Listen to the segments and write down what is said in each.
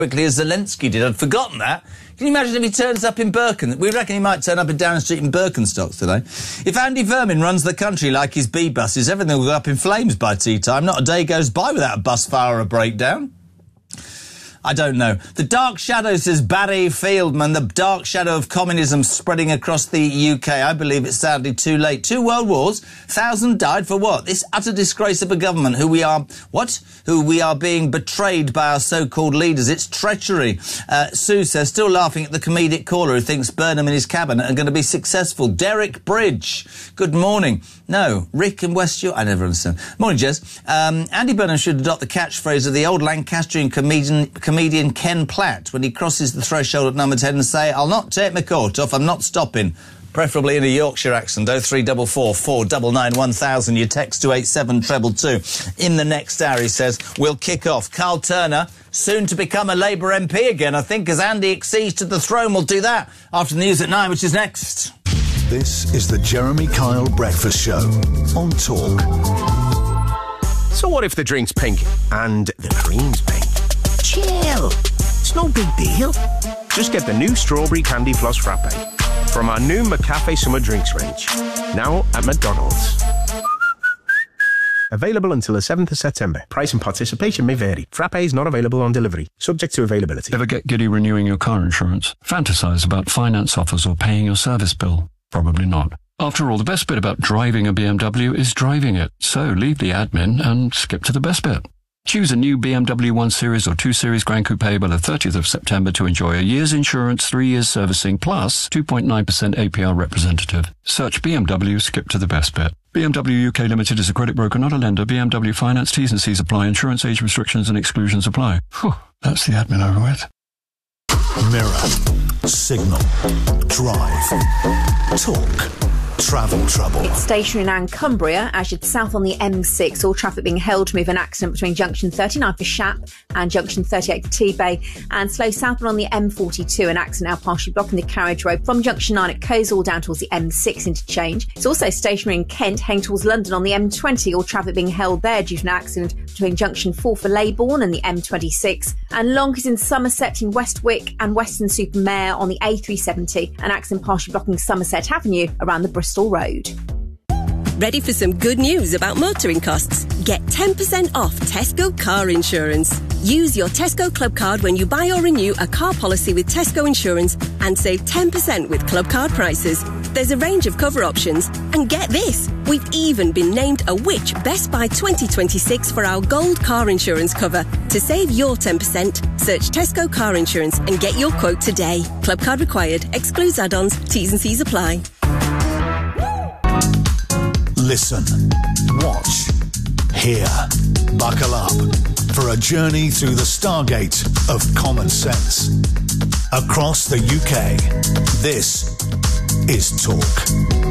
quickly as Zelensky did. I'd forgotten that. Can you imagine if he turns up in We reckon he might turn up in Downing Street in Birkenstocks today. If Andy Vermin runs the country like his bee buses, everything will go up in flames by tea time. Not a day goes by without a bus fire or a breakdown. I don't know. The dark shadow, says Barry Fieldman, the dark shadow of communism spreading across the UK. I believe it's sadly too late. 2 world wars, 1,000 died for what? This utter disgrace of a government who we are being betrayed by our so-called leaders. It's treachery. Sue says, still laughing at the comedic caller who thinks Burnham and his cabinet are going to be successful. Derek Bridge, good morning. No, Rick in West York. I never understand. Morning, Jez. Andy Burnham should adopt the catchphrase of the old Lancastrian comedian Ken Platt when he crosses the threshold at number 10 and say, I'll not take my coat off, I'm not stopping. Preferably in a Yorkshire accent. 0344 499 1000. Your text to 87222. In the next hour, he says, we'll kick off. Carl Turner, soon to become a Labour MP again, I think, as Andy accedes to the throne. We'll do that after the news at 9, which is next. This is the Jeremy Kyle Breakfast Show on Talk. So what if the drink's pink and the cream's pink? Chill. It's no big deal. Just get the new Strawberry Candy Floss Frappe from our new McCafe Summer Drinks range. Now at McDonald's. Available until the 7th of September. Price and participation may vary. Frappe is not available on delivery. Subject to availability. Ever get giddy renewing your car insurance? Fantasize about finance offers or paying your service bill? Probably not. After all, the best bit about driving a BMW is driving it. So leave the admin and skip to the best bit. Choose a new BMW 1 Series or 2 Series Grand Coupe by the 30th of September to enjoy a year's insurance, 3 years servicing, plus 2.9% APR representative. Search BMW, skip to the best bit. BMW UK Limited is a credit broker, not a lender. BMW Finance, T's and C's apply. Insurance age restrictions and exclusions apply. Whew, that's the admin over with. Mirror, Signal, Drive, Talk. Travel trouble. It's stationary now in Cumbria, as you'd south on the M6. All traffic being held to move an accident between junction 39 for Shap and junction 38 for T-Bay. And slow southbound on the M42. An accident now partially blocking the carriage road from junction 9 at Coleshill down towards the M6 interchange. It's also stationary in Kent, heading towards London on the M20. All traffic being held there due to an accident between junction 4 for Leybourne and the M26. And long is in Somerset in Westwick and Weston-super-Mare on the A370. An accident partially blocking Somerset Avenue around the Bristol Road. Ready for some good news about motoring costs? Get 10% off Tesco car insurance. Use your Tesco Club card when you buy or renew a car policy with Tesco Insurance and save 10% with Club card prices. There's a range of cover options. And get this, we've even been named a Which Best Buy 2026 for our gold car insurance cover. To save your 10%, search Tesco car insurance and get your quote today. Club card required. Excludes add-ons. T's and C's apply. Listen, watch, hear, buckle up for a journey through the stargate of common sense. Across the UK, this is Talk.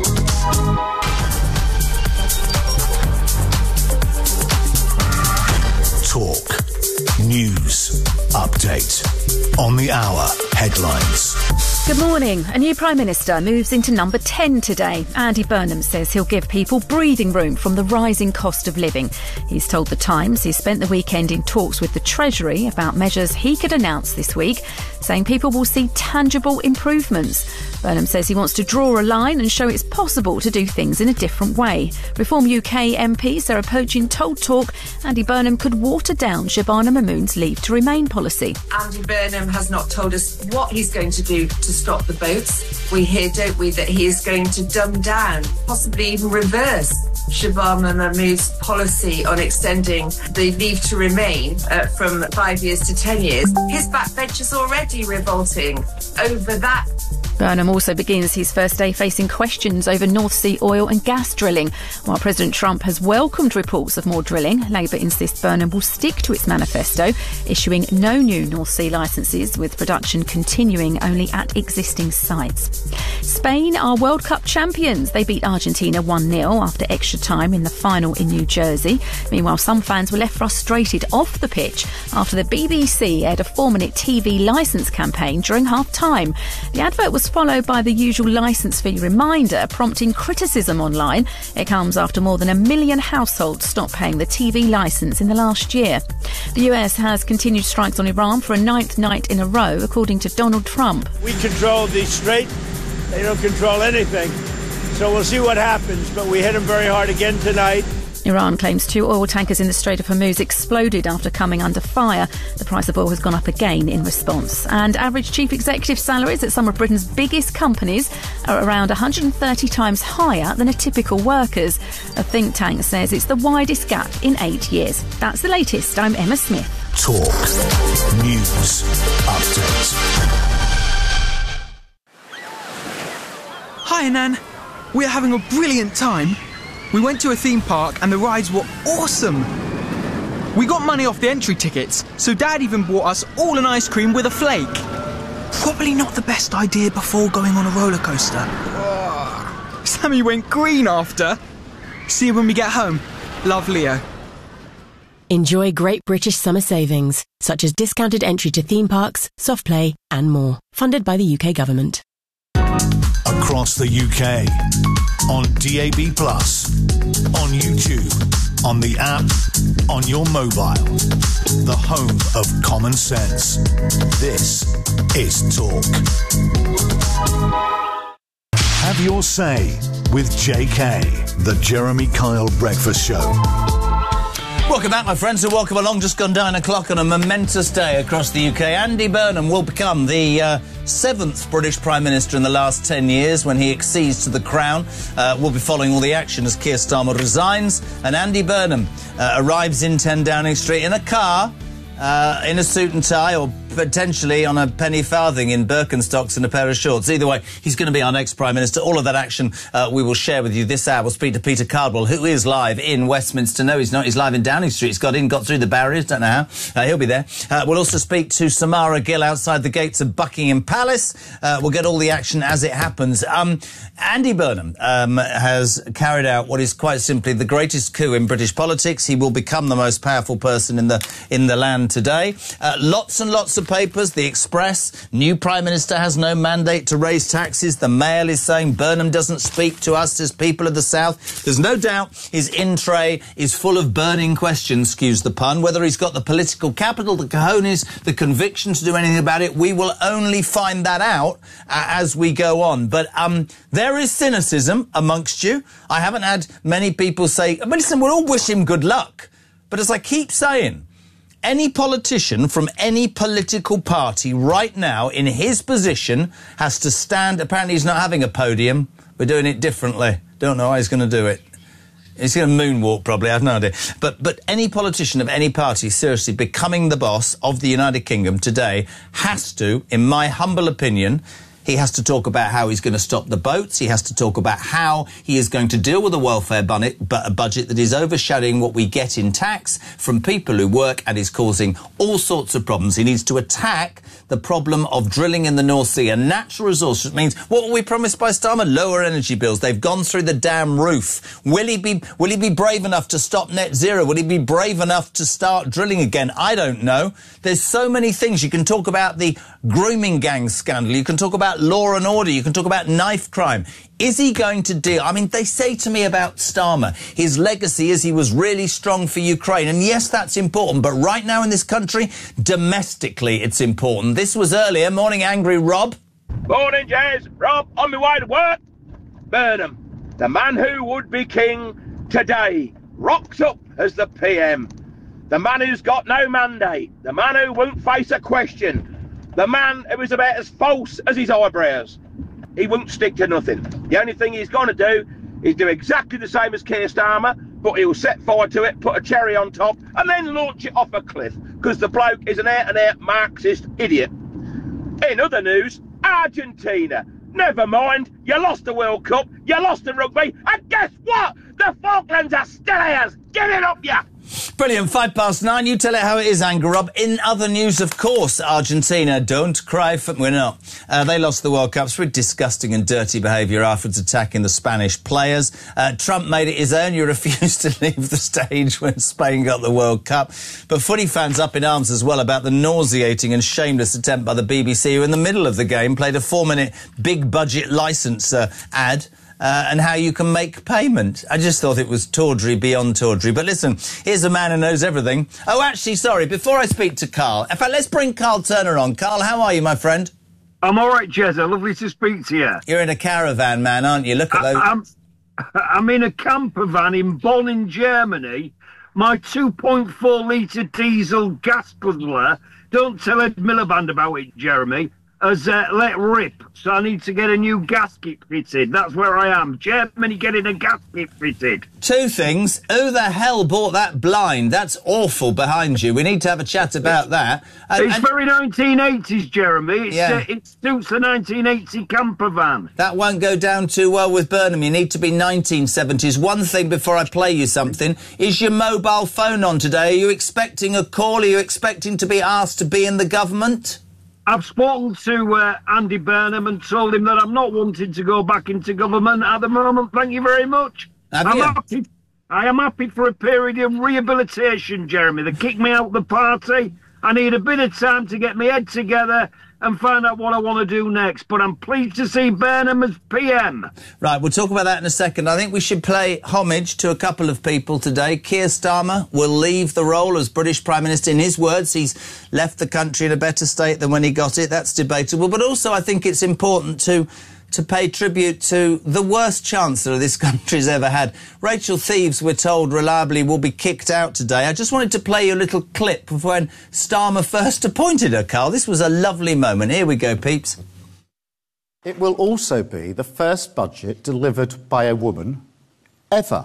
Talk. News. Update. On the hour. Headlines. Good morning. A new Prime Minister moves into number 10 today. Andy Burnham says he'll give people breathing room from the rising cost of living. He's told The Times he spent the weekend in talks with the Treasury about measures he could announce this week, saying people will see tangible improvements. Burnham says he wants to draw a line and show it's possible to do things in a different way. Reform UK MP Sarah Pochen told Talk Andy Burnham could water down Shabana Mahmood's Leave to Remain policy. Andy Burnham has not told us what he's going to do to stop the boats. We hear, don't we, that he is going to dumb down, possibly even reverse Shabana Mahmood's policy on extending the leave to remain from 5 years to 10 years. His backbenchers already revolting over that. Burnham also begins his first day facing questions over North Sea oil and gas drilling. While President Trump has welcomed reports of more drilling, Labour insists Burnham will stick to its manifesto, issuing no new North Sea licences, with production continuing only at existing sites. Spain are World Cup champions. They beat Argentina 1-0 after extra time in the final in New Jersey. Meanwhile, some fans were left frustrated off the pitch after the BBC aired a 4-minute TV licence campaign during half-time. The advert was followed by the usual licence fee reminder, prompting criticism online. It comes after more than 1 million households stopped paying the TV licence in the last year. The US has continued strikes on Iran for a 9th night in a row, according to Donald Trump. We control the strait. They don't control anything. So we'll see what happens, but we hit them very hard again tonight. Iran claims 2 oil tankers in the Strait of Hormuz exploded after coming under fire. The price of oil has gone up again in response. And average chief executive salaries at some of Britain's biggest companies are around 130 times higher than a typical worker's. A think tank says it's the widest gap in 8 years. That's the latest. I'm Emma Smith. Talk News Update. Hi, Nan. We're having a brilliant time. We went to a theme park and the rides were awesome. We got money off the entry tickets, so Dad even bought us all an ice cream with a flake. Probably not the best idea before going on a roller coaster. Sammy went green after. See you when we get home. Love, Leo. Enjoy great British summer savings, such as discounted entry to theme parks, soft play and more. Funded by the UK government. Across the UK, on DAB+, on YouTube, on the app, on your mobile. The home of common sense. This is Talk. Have your say with JK, the Jeremy Kyle Breakfast Show. Welcome back, my friends, and welcome along. Just gone 9 o'clock on a momentous day across the UK. Andy Burnham will become the 7th British Prime Minister in the last 10 years when he accedes to the crown. We'll be following all the action as Keir Starmer resigns. And Andy Burnham arrives in 10 Downing Street in a car, in a suit and tie, or potentially on a penny farthing in Birkenstocks and a pair of shorts. Either way, he's going to be our next Prime Minister. All of that action we will share with you this hour. We'll speak to Peter Cardwell, who is live in Westminster. No, he's not. He's live in Downing Street. He's got through the barriers. Don't know how. He'll be there. We'll also speak to Samara Gill outside the gates of Buckingham Palace. We'll get all the action as it happens. Andy Burnham has carried out what is quite simply the greatest coup in British politics. He will become the most powerful person in the land today. Lots and lots of papers. The Express, new Prime Minister has no mandate to raise taxes. The Mail is saying Burnham doesn't speak to us as people of the South. There's no doubt his in-tray is full of burning questions, excuse the pun. Whether he's got the political capital, the cojones, the conviction to do anything about it, we will only find that out as we go on. But there is cynicism amongst you. I haven't had many people say, listen, we'll all wish him good luck. But as I keep saying, any politician from any political party right now in his position has to stand. Apparently he's not having a podium. We're doing it differently. Don't know how he's going to do it. He's going to moonwalk probably, I have no idea. But any politician of any party seriously becoming the boss of the United Kingdom today has to, in my humble opinion, he has to talk about how he's going to stop the boats. He has to talk about how he is going to deal with a welfare budget that is overshadowing what we get in tax from people who work and is causing all sorts of problems. He needs to attack the problem of drilling in the North Sea, a natural resource. Which means, what were we promised by Starmer? Lower energy bills. They've gone through the damn roof. Will he be brave enough to stop net zero? Will he be brave enough to start drilling again? I don't know. There's so many things. You can talk about the grooming gang scandal. You can talk about law and order. You can talk about knife crime. Is he going to deal? I mean, they say to me about Starmer, his legacy is he was really strong for Ukraine. And yes, that's important. But right now in this country, domestically, it's important. This was earlier. Morning, Angry Rob. Morning, Jazz. Rob, on my way to work. Burnham, the man who would be king today, rocks up as the PM. The man who's got no mandate. The man who won't face a question. The man who is about as false as his eyebrows. He won't stick to nothing. The only thing he's going to do is do exactly the same as Keir Starmer, but he'll set fire to it, put a cherry on top, and then launch it off a cliff, because the bloke is an out-and-out Marxist idiot. In other news, Argentina. Never mind, you lost the World Cup, you lost the rugby, and guess what? The Falklands are still ours. Give it up, ya! Brilliant. 9:05. You tell it how it is, Anger Rob. In other news, of course, Argentina, don't cry for... We're not. They lost the World Cup through disgusting and dirty behaviour afterwards attacking the Spanish players. Trump made it his own. You refused to leave the stage when Spain got the World Cup. But footy fans up in arms as well about the nauseating and shameless attempt by the BBC, who in the middle of the game played a 4-minute big-budget licence ad. And how you can make payment. I just thought it was tawdry beyond tawdry. But listen, here's a man who knows everything. Oh, actually, sorry, before I speak to Carl, in fact, let's bring Carl Turner on. Carl, how are you, my friend? I'm all right, Jezza. Lovely to speak to you. You're in a caravan, man, aren't you? Look at those... I'm in a camper van in Bonn in Germany. My 2.4-litre diesel gas guzzler, don't tell Ed Miliband about it, Jeremy, has let rip, so I need to get a new gasket fitted. That's where I am. Germany getting a gasket fitted. Two things. Who the hell bought that blind? That's awful behind you. We need to have a chat about that. It's very 1980s, Jeremy. It suits the 1980 camper van. That won't go down too well with Burnham. You need to be 1970s. One thing before I play you something. Is your mobile phone on today? Are you expecting a call? Are you expecting to be asked to be in the government? I've spoken to Andy Burnham and told him that I'm not wanting to go back into government at the moment. Thank you very much. I am happy for a period of rehabilitation, Jeremy. They kicked me out of the party. I need a bit of time to get my head together and find out what I want to do next. But I'm pleased to see Burnham as PM. Right, we'll talk about that in a second. I think we should pay homage to a couple of people today. Keir Starmer will leave the role as British Prime Minister. In his words, he's left the country in a better state than when he got it. That's debatable. But also I think it's important to pay tribute to the worst Chancellor this country's ever had. Rachel Thieves, we're told reliably, will be kicked out today. I just wanted to play you a little clip of when Starmer first appointed her, Carl. This was a lovely moment. Here we go, peeps. It will also be the first budget delivered by a woman ever.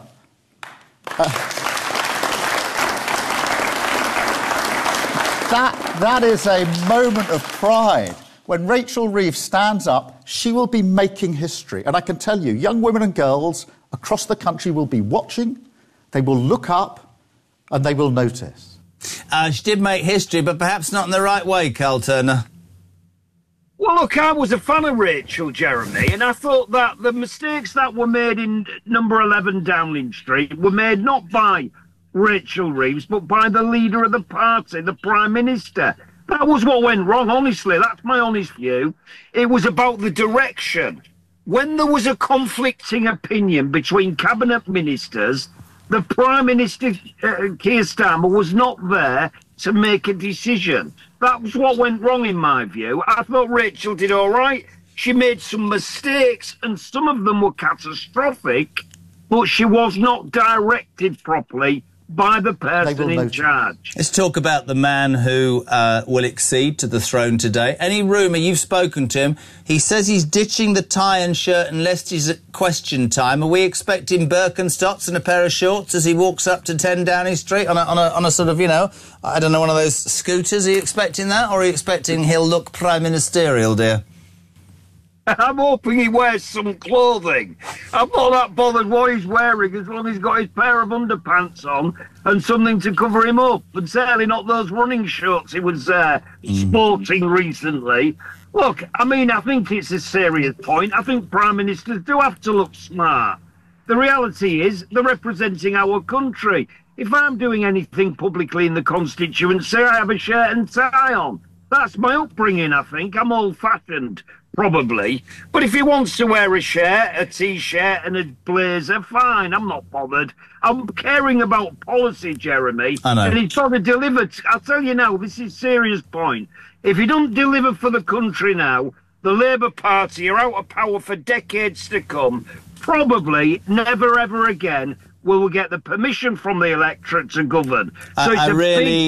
That is a moment of pride. When Rachel Reeves stands up, she will be making history. And I can tell you, young women and girls across the country will be watching, they will look up, and they will notice. She did make history, but perhaps not in the right way, Carl Turner. Well, look, I was a fan of Rachel, Jeremy, and I thought that the mistakes that were made in number 11 Downing Street were made not by Rachel Reeves, but by the leader of the party, the Prime Minister. That was what went wrong, honestly. That's my honest view. It was about the direction. When there was a conflicting opinion between cabinet ministers, the Prime Minister, Keir Starmer, was not there to make a decision. That was what went wrong, in my view. I thought Rachel did all right. She made some mistakes, and some of them were catastrophic, but she was not directed properly by the person in charge. Let's talk about the man who will accede to the throne today. Any rumour, you've spoken to him, he says he's ditching the tie and shirt unless he's at question time. Are we expecting Birkenstocks and a pair of shorts as he walks up to 10 Downing Street on a sort of, you know, I don't know, one of those scooters? Are you expecting that, or are you expecting he'll look prime ministerial, dear? I'm hoping he wears some clothing. I'm not that bothered what he's wearing as long as he's got his pair of underpants on and something to cover him up. And certainly not those running shorts he was sporting recently. Look, I mean, I think it's a serious point. I think Prime Ministers do have to look smart. The reality is they're representing our country. If I'm doing anything publicly in the constituency, I have a shirt and tie on. That's my upbringing, I think. I'm old-fashioned. Probably. But if he wants to wear a shirt, a T-shirt and a blazer, fine, I'm not bothered. I'm caring about policy, Jeremy. I know. And he's got to deliver. I'll tell you now, this is a serious point. If he doesn't deliver for the country now, the Labour Party are out of power for decades to come. Probably never, ever again will we get the permission from the electorate to govern. So I really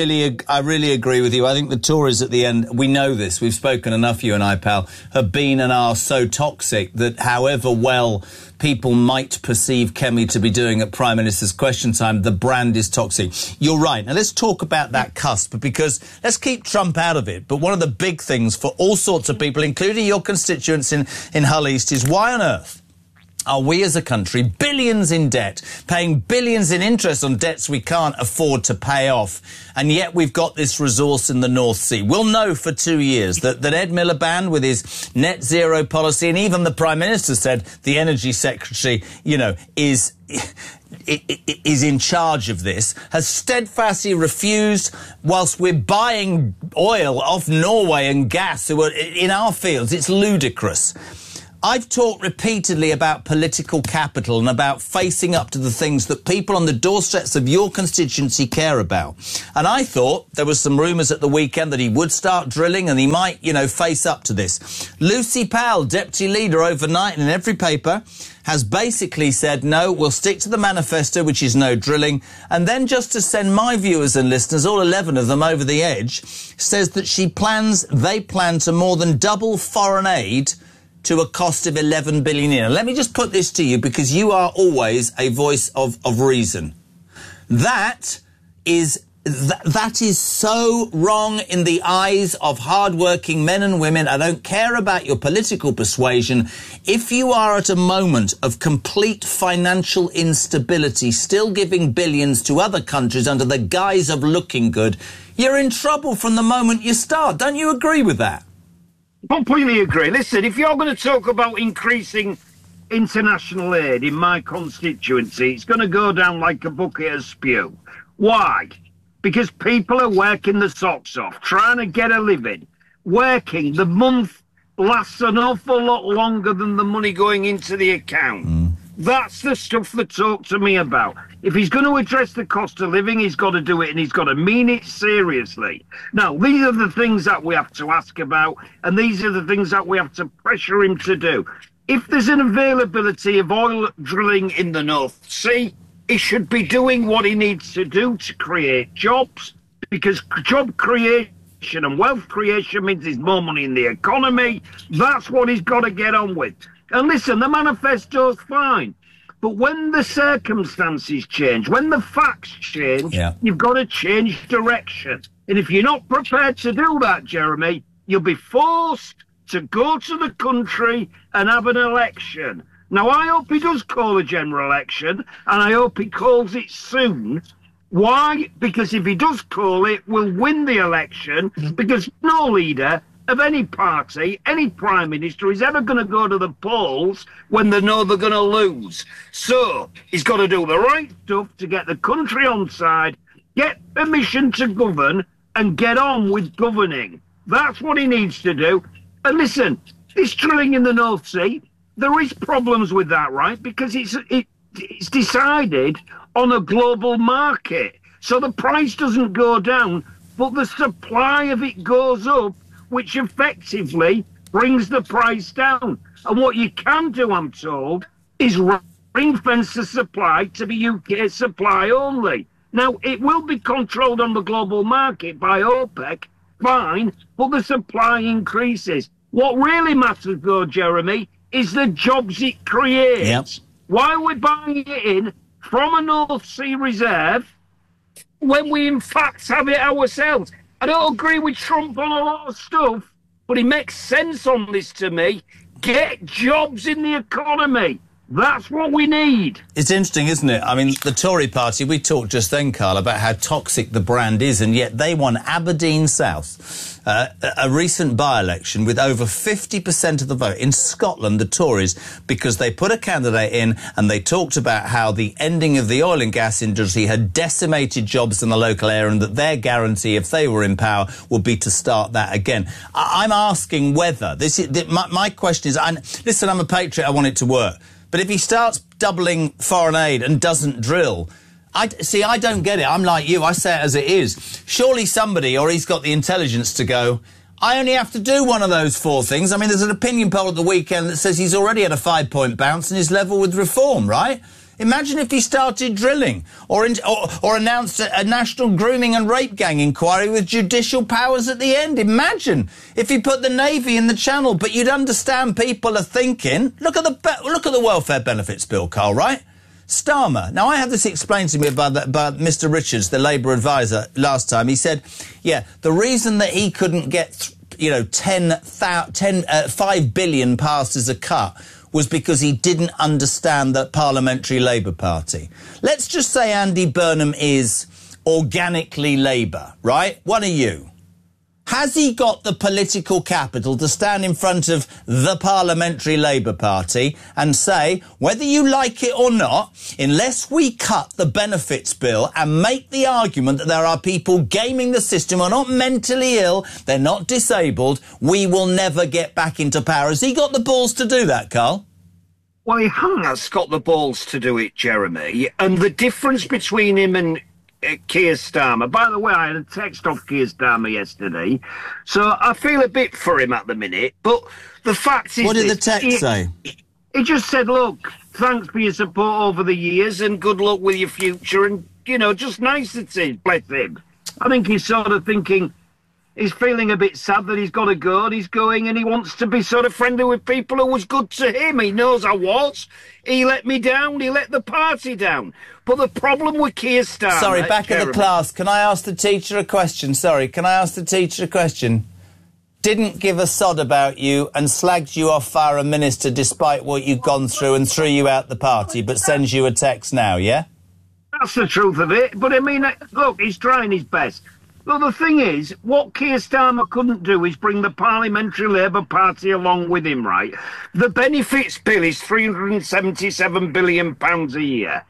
agree with you. I think the Tories at the end, we know this, we've spoken enough, you and I, pal, have been and are so toxic that however well people might perceive Kemi to be doing at Prime Minister's Question Time, the brand is toxic. You're right. Now, let's talk about that cusp, because let's keep Trump out of it. But one of the big things for all sorts of people, including your constituents in Hull East, is why on earth are we as a country billions in debt, paying billions in interest on debts we can't afford to pay off, and yet we've got this resource in the North Sea. We'll know for 2 years that Ed Miliband, with his net zero policy, and even the Prime Minister said the Energy Secretary, is in charge of this, has steadfastly refused, whilst we're buying oil off Norway and gas in our fields. It's ludicrous. I've talked repeatedly about political capital and about facing up to the things that people on the doorsteps of your constituency care about. And I thought there was some rumours at the weekend that he would start drilling and he might, face up to this. Lucy Powell, deputy leader, overnight in every paper, has basically said, no, we'll stick to the manifesto, which is no drilling. And then, just to send my viewers and listeners, all 11 of them, over the edge, says that they plan to more than double foreign aid to a cost of 11 billion a year. Let me just put this to you, because you are always a voice of reason. That is so wrong in the eyes of hard-working men and women. I don't care about your political persuasion. If you are at a moment of complete financial instability, still giving billions to other countries under the guise of looking good, you're in trouble from the moment you start. Don't you agree with that? Completely agree. Listen, if you're going to talk about increasing international aid in my constituency, it's going to go down like a bucket of spew. Why? Because people are working the socks off, trying to get a living, working. The month lasts an awful lot longer than the money going into the account. That's the stuff that talk to me about. If he's going to address the cost of living, he's got to do it, and he's got to mean it seriously. Now, these are the things that we have to ask about, and these are the things that we have to pressure him to do. If there's an availability of oil drilling in the North Sea, he should be doing what he needs to do to create jobs, because job creation and wealth creation means there's more money in the economy. That's what he's got to get on with. And listen, the manifesto's fine. But when the circumstances change, when the facts change, you've got to change direction. And if you're not prepared to do that, Jeremy, you'll be forced to go to the country and have an election. Now, I hope he does call a general election, and I hope he calls it soon. Why? Because if he does call it, we'll win the election, because no leader of any party, any prime minister, is ever going to go to the polls when they know they're going to lose. So he's got to do the right stuff to get the country on side, get permission to govern, and get on with governing. That's what he needs to do. And listen, this drilling in the North Sea, there is problems with that, right? Because it's decided on a global market. So the price doesn't go down, but the supply of it goes up, which effectively brings the price down. And what you can do, I'm told, is ring-fence the supply to be UK supply only. Now, it will be controlled on the global market by OPEC, fine, but the supply increases. What really matters, though, Jeremy, is the jobs it creates. Yep. Why are we buying it in from a North Sea reserve when we, in fact, have it ourselves? I don't agree with Trump on a lot of stuff, but he makes sense on this to me. Get jobs in the economy. That's what we need. It's interesting, isn't it? I mean, the Tory party, we talked just then, Carl, about how toxic the brand is, and yet they won Aberdeen South, a recent by-election with over 50% of the vote in Scotland, the Tories, because they put a candidate in and they talked about how the ending of the oil and gas industry had decimated jobs in the local area, and that their guarantee, if they were in power, would be to start that again. I'm asking whether my question is, listen, I'm a patriot, I want it to work. But if he starts doubling foreign aid and doesn't drill, I don't get it. I'm like you. I say it as it is. Surely somebody, or he's got the intelligence to go, I only have to do one of those four things. I mean, there's an opinion poll at the weekend that says he's already had a 5-point bounce and is level with reform, right? Imagine if he started drilling or announced a national grooming and rape gang inquiry with judicial powers at the end. Imagine if he put the Navy in the Channel. But you'd understand people are thinking, look at the welfare benefits bill, Carl, right? Starmer. Now, I had this explained to me by Mr. Richards, the Labour advisor, last time. He said, yeah, the reason that he couldn't get, 5 billion passed as a cut was because he didn't understand the Parliamentary Labour Party. Let's just say Andy Burnham is organically Labour, right? One of you. Has he got the political capital to stand in front of the Parliamentary Labour Party and say, whether you like it or not, unless we cut the benefits bill and make the argument that there are people gaming the system who are not mentally ill, they're not disabled, we will never get back into power? Has he got the balls to do that, Carl? Well, he has got the balls to do it, Jeremy. And the difference between him and Keir Starmer. By the way, I had a text off Keir Starmer yesterday, so I feel a bit for him at the minute. But the fact is, what did the text say? He just said, "Look, thanks for your support over the years, and good luck with your future." And just niceties. Bless him. I think he's sort of thinking. He's feeling a bit sad that he's got to go, and he's going, and he wants to be sort of friendly with people who was good to him. He knows I was. He let me down. He let the party down. But the problem with Keir Starmer... Sorry, back at the class. Can I ask the teacher a question? Didn't give a sod about you and slagged you off via a minister despite what you'd gone through and threw you out the party, but sends you a text now, yeah? That's the truth of it. But, I mean, look, he's trying his best. Well, the thing is, what Keir Starmer couldn't do is bring the Parliamentary Labour Party along with him, right? The benefits bill is £377 billion a year.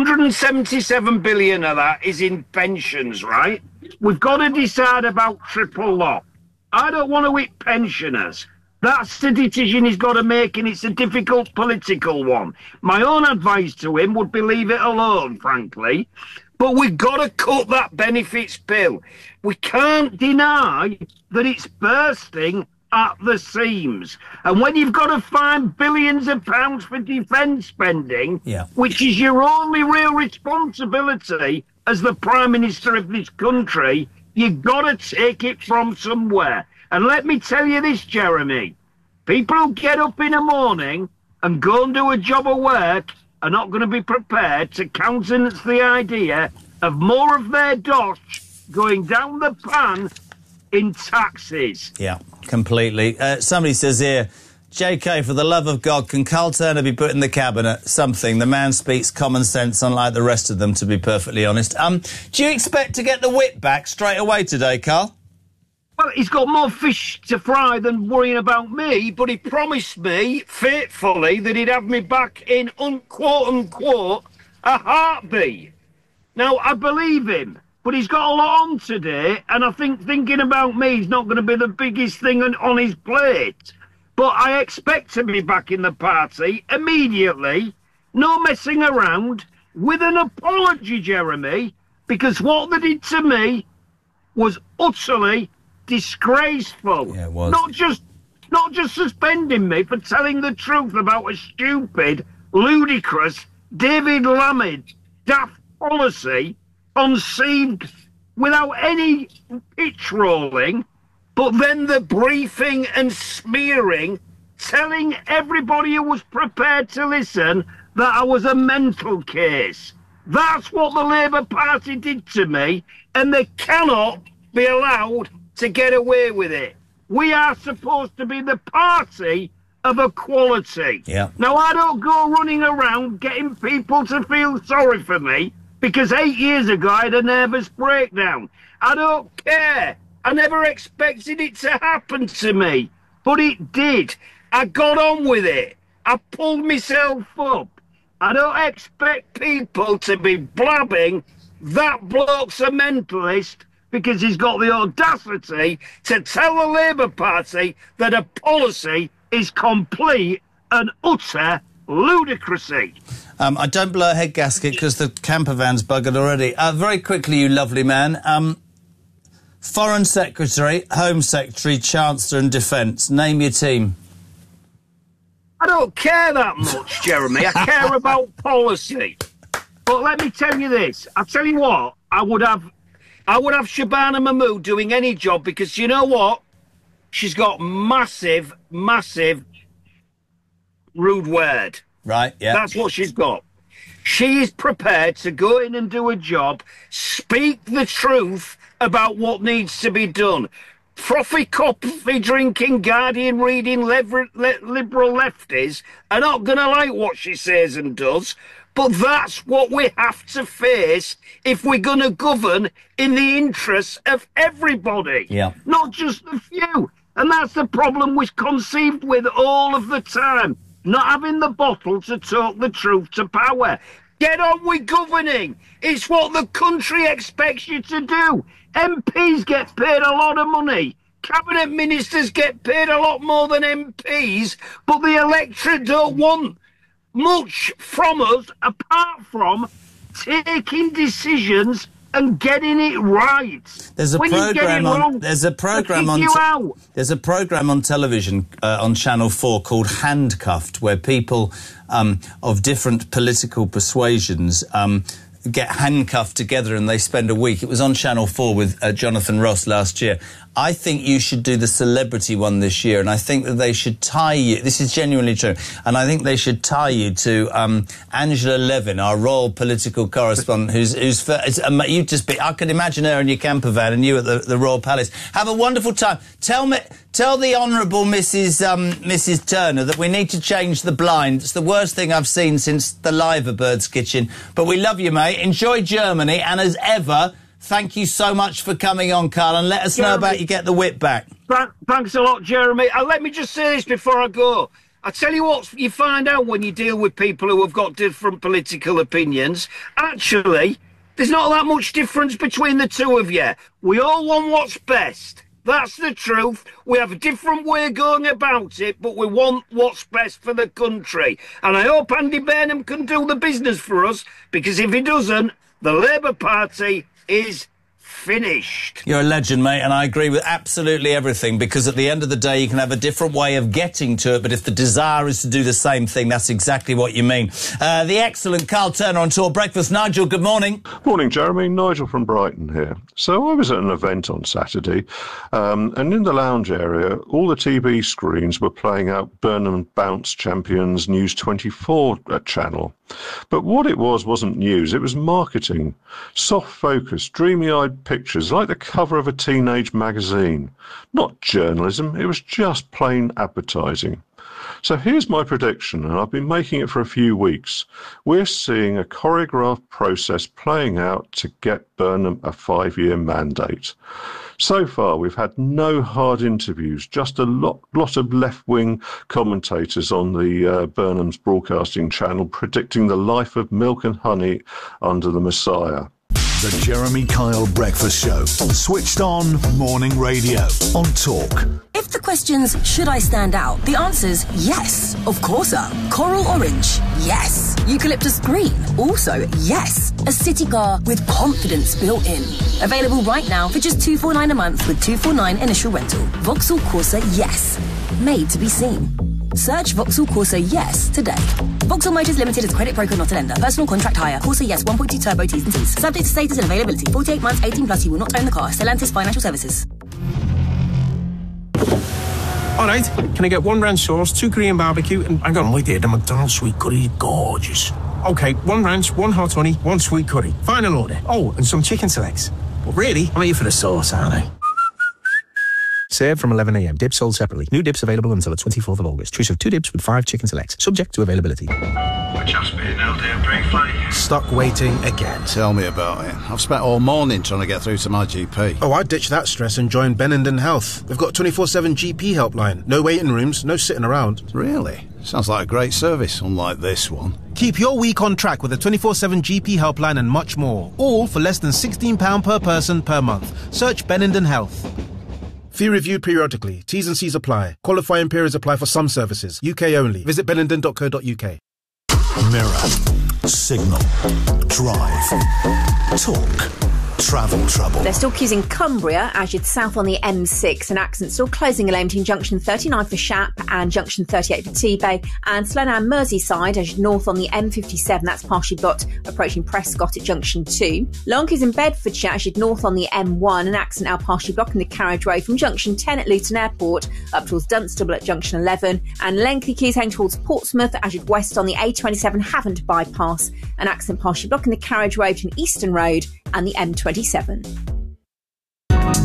177 billion of that is in pensions, right? We've got to decide about triple lock. I don't want to hit pensioners. That's the decision he's got to make, and it's a difficult political one. My own advice to him would be leave it alone, frankly. But we've got to cut that benefits bill. We can't deny that it's bursting at the seams. And when you've got to find billions of pounds for defence spending, which is your only real responsibility as the Prime Minister of this country, you've got to take it from somewhere. And let me tell you this, Jeremy. People who get up in the morning and go and do a job of work are not going to be prepared to countenance the idea of more of their dosh going down the pan in taxes. Yeah, completely. Somebody says here, JK, for the love of God, can Carl Turner be put in the cabinet? Something. The man speaks common sense, unlike the rest of them, to be perfectly honest. Do you expect to get the whip back straight away today, Carl? Well, he's got more fish to fry than worrying about me, but he promised me, faithfully, that he'd have me back in, quote-unquote, a heartbeat. Now, I believe him, but he's got a lot on today, and I think thinking about me is not going to be the biggest thing on his plate. But I expect to be back in the party immediately, no messing around, with an apology, Jeremy, because what they did to me was utterly disgraceful. Yeah, it was. Not just suspending me for telling the truth about a stupid, ludicrous, David Lamid daft policy conceived without any pitch rolling, but then the briefing and smearing, telling everybody who was prepared to listen that I was a mental case. That's what the Labour Party did to me, and they cannot be allowed to get away with it. We are supposed to be the party of equality. Yeah. Now, I don't go running around getting people to feel sorry for me because 8 years ago I had a nervous breakdown. I don't care. I never expected it to happen to me, but it did. I got on with it. I pulled myself up. I don't expect people to be blabbing that bloke's a mentalist because he's got the audacity to tell the Labour Party that a policy is complete and utter ludicrousy. I don't blow a head gasket because the camper van's buggered already. Very quickly, you lovely man. Foreign Secretary, Home Secretary, Chancellor and Defence. Name your team. I don't care that much, Jeremy. I care about policy. But let me tell you this. I'll tell you what, I would have Shabana Mahmood doing any job because you know what? She's got massive, massive rude word. Right, yeah. That's what she's got. She is prepared to go in and do a job, speak the truth about what needs to be done. frothy coffee drinking, Guardian reading liberal lefties are not going to like what she says and does. But that's what we have to face if we're going to govern in the interests of everybody, not just the few. And that's the problem we're conceived with all of the time, not having the bottle to talk the truth to power. Get on with governing. It's what the country expects you to do. MPs get paid a lot of money. Cabinet ministers get paid a lot more than MPs, but the electorate don't want much from us apart from taking decisions and getting it right. There's a program on television on Channel 4 called Handcuffed, where people of different political persuasions get handcuffed together and they spend a week. It was on Channel 4 with Jonathan Ross last year. I think you should do the celebrity one this year, and I think that they should tie you, this is genuinely true, and I think they should tie you to Angela Levin, our royal political correspondent, you'd just be, I could imagine her in your camper van and you at the Royal Palace. Have a wonderful time. Tell the Honourable Mrs. Turner that we need to change the blind. It's the worst thing I've seen since the Liverbird's kitchen. But we love you, mate. Enjoy Germany, and as ever, thank you so much for coming on, Carl, and let us know about you get the whip back. Thanks a lot, Jeremy. Let me just say this before I go. I tell you what, you find out when you deal with people who have got different political opinions. Actually, there's not that much difference between the two of you. We all want what's best. That's the truth. We have a different way of going about it, but we want what's best for the country. And I hope Andy Burnham can do the business for us, because if he doesn't, the Labour Party is finished. You're a legend, mate, and I agree with absolutely everything, because at the end of the day you can have a different way of getting to it, but if the desire is to do the same thing, that's exactly what you mean. The excellent Carl Turner on Tour Breakfast. Nigel, good morning. Morning, Jeremy. Nigel from Brighton here. So I was at an event on Saturday, and in the lounge area, all the TV screens were playing out Burnham Bounce Champions News 24 channel. But what it wasn't news, it was marketing. Soft focus, dreamy-eyed pictures, like the cover of a teenage magazine. Not journalism, it was just plain advertising. So here's my prediction, and I've been making it for a few weeks. We're seeing a choreographed process playing out to get Burnham a 5-year mandate. So far, we've had no hard interviews, just a lot of left-wing commentators on the Burnham's broadcasting channel predicting the life of milk and honey under the Messiah. The Jeremy Kyle Breakfast Show. Switched on morning radio on Talk. If the question's, should I stand out? The answer's yes, of course. Coral orange, yes. Eucalyptus green, also yes. A city car with confidence built in. Available right now for just $249 a month with $249 initial rental. Vauxhall Corsa yes. Made to be seen. Search Vauxhall Corsa yes today. Vauxhall Motors Limited is credit broker, not a lender. Personal contract hire. Corsa yes 1.2 turbo T's and C's. Subject to status and availability. 48 months, 18 plus. You will not own the car. Stellantis Financial Services. All right, can I get 1 ranch sauce, 2 Korean barbecue, and I got right there, the McDonald's sweet curry, gorgeous. Okay, 1 ranch, 1 hot honey, 1 sweet curry. Final order. Oh, and some chicken selects. But really, I'm here for the sauce, aren't I? Served from 11 a.m. Dips sold separately. New dips available until the 24th of August. Choice of 2 dips with 5 chicken selects. Subject to availability. We're just being held here briefly. Stuck waiting again. Tell me about it. I've spent all morning trying to get through to my GP. Oh, I'd ditch that stress and join Benenden Health. They've got 24/7 GP helpline. No waiting rooms, no sitting around. Really? Sounds like a great service, unlike this one. Keep your week on track with a 24/7 GP helpline and much more. All for less than £16 per person per month. Search Benenden Health. Fee reviewed periodically. T's and C's apply. Qualifying periods apply for some services. UK only. Visit benenden.co.uk. Mirror, Signal, Drive, Talk, Travel Trouble. They're still accusing Cumbria as you'd south on the M6. An accident still closing a lane between junction 39 for Shap and junction 38 for T-Bay, and slow down Merseyside as you'd north on the M57. That's partially blocked approaching Prescott at junction 2. Long queues in Bedfordshire as you'd north on the M1. An accident now partially blocking the carriageway from junction 10 at Luton Airport up towards Dunstable at junction 11, and lengthy queues heading towards Portsmouth as you'd west on the A27 Havant bypass. An accident partially blocking the carriageway between Eastern Road and the M27.